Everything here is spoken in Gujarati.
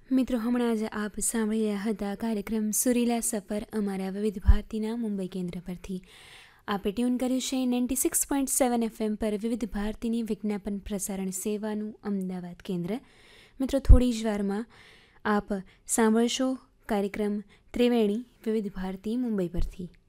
મિત્રો, હમણાં જ આપ સાંભળી રહ્યા હતા કાર્યક્રમ સુરીલા સફર અમારા વિવિધ ભારતીના મુંબઈ કેન્દ્ર પરથી. આપે ટ્યુન કર્યું છે 96.7 FM પર વિવિધ ભારતીની વિજ્ઞાપન પ્રસારણ સેવાનું અમદાવાદ કેન્દ્ર. મિત્રો, થોડી જ વારમાં આપ સાંભળશો કાર્યક્રમ ત્રિવેણી વિવિધ ભારતી મુંબઈ પરથી.